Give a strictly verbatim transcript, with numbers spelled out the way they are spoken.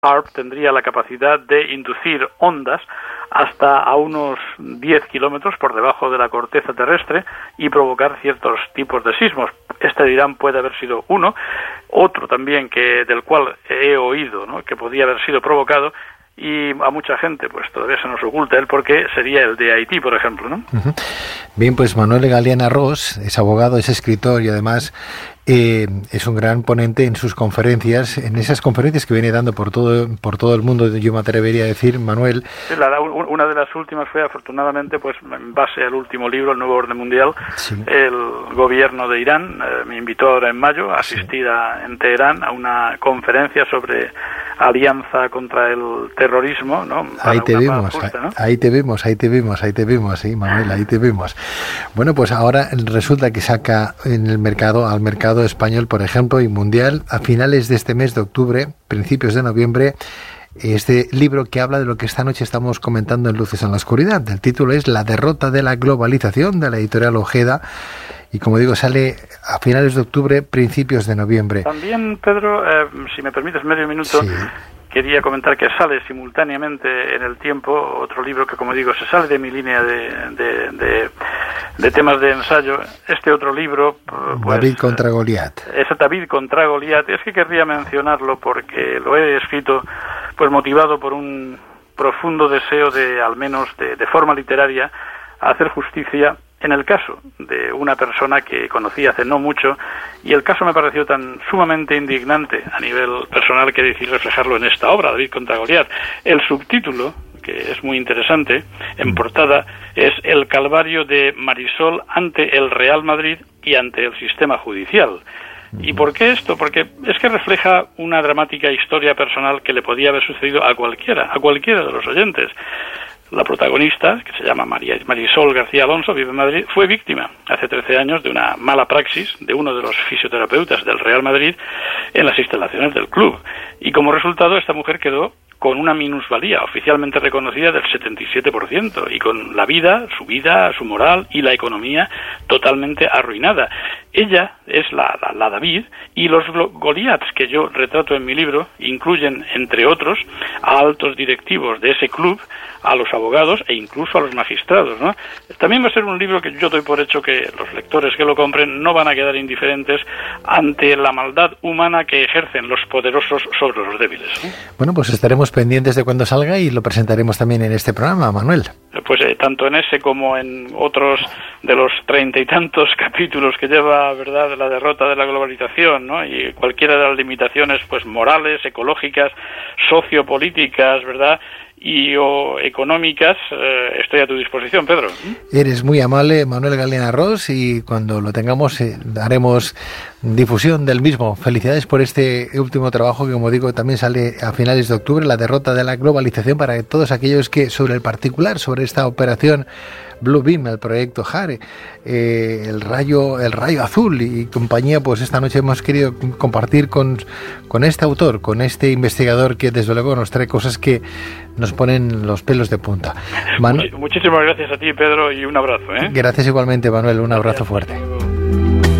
H A A R P tendría la capacidad de inducir ondas hasta a unos diez kilómetros por debajo de la corteza terrestre y provocar ciertos tipos de sismos. Este de Irán puede haber sido uno, otro también que del cual he oído, ¿no?, que podía haber sido provocado, y a mucha gente pues todavía se nos oculta el porqué, sería el de Haití, por ejemplo, ¿no? Uh-huh. Bien, pues Manuel Galeana Ros es abogado, es escritor y además eh, es un gran ponente en sus conferencias, en esas conferencias que viene dando por todo por todo el mundo, yo me atrevería a decir, Manuel. La, la, una de las últimas fue, afortunadamente, pues en base al último libro, El Nuevo Orden Mundial, sí. El gobierno de Irán eh, me invitó ahora en mayo a asistir sí. a, en Teherán a una conferencia sobre alianza contra el terrorismo, ¿no? Para ahí te vimos, justa, ¿no? ahí te vimos, ahí te vimos, ahí te vimos, sí, Manuel, ahí te vimos. Bueno, pues ahora resulta que saca en el mercado, al mercado español, por ejemplo, y mundial, a finales de este mes de octubre, principios de noviembre, este libro que habla de lo que esta noche estamos comentando en Luces en la Oscuridad. El título es La derrota de la globalización, de la editorial Ojeda, y como digo, sale a finales de octubre, principios de noviembre. También, Pedro, eh, si me permites medio minuto, sí. Quería comentar que sale simultáneamente en el tiempo otro libro que, como digo, se sale de mi línea de, de, de, de temas de ensayo. Este otro libro... Pues, David contra Goliat. Es David contra Goliat. Es que querría mencionarlo porque lo he escrito pues motivado por un profundo deseo de, al menos de, de forma literaria, hacer justicia en el caso de una persona que conocí hace no mucho, y el caso me pareció tan sumamente indignante a nivel personal que decidí reflejarlo en esta obra, David contra Goliat. El subtítulo, que es muy interesante, en portada, es El calvario de Marisol ante el Real Madrid y ante el sistema judicial. ¿Y por qué esto? Porque es que refleja una dramática historia personal que le podía haber sucedido a cualquiera, a cualquiera de los oyentes. La protagonista, que se llama María, Marisol García Alonso, vive en Madrid, fue víctima hace trece años de una mala praxis de uno de los fisioterapeutas del Real Madrid en las instalaciones del club. Y como resultado, esta mujer quedó con una minusvalía oficialmente reconocida del setenta y siete por ciento y con la vida, su vida, su moral y la economía totalmente arruinada. Ella es la, la, la David, y los Goliaths que yo retrato en mi libro incluyen, entre otros, a altos directivos de ese club, a los abogados e incluso a los magistrados, ¿no? También va a ser un libro que yo doy por hecho que los lectores que lo compren no van a quedar indiferentes ante la maldad humana que ejercen los poderosos sobre los débiles, ¿no? Bueno, pues estaremos pendientes de cuando salga y lo presentaremos también en este programa, Manuel. Pues eh, tanto en ese como en otros de los treinta y tantos capítulos que lleva, ¿verdad?, la derrota de la globalización, ¿no?, y cualquiera de las limitaciones pues morales, ecológicas, sociopolíticas, ¿verdad?, y o económicas, eh, estoy a tu disposición, Pedro. Eres muy amable, Manuel Galeana Ros, y cuando lo tengamos eh, haremos difusión del mismo. Felicidades por este último trabajo que, como digo, también sale a finales de octubre, La derrota de la globalización, para todos aquellos que sobre el particular, sobre esta operación Blue Beam, el proyecto H A A R, eh, el rayo el rayo azul y compañía, pues esta noche hemos querido compartir con, con este autor, con este investigador que desde luego nos trae cosas que nos ponen los pelos de punta. Manu- Muchísimas gracias a ti, Pedro, y un abrazo, ¿eh? Gracias igualmente, Manuel, un abrazo fuerte.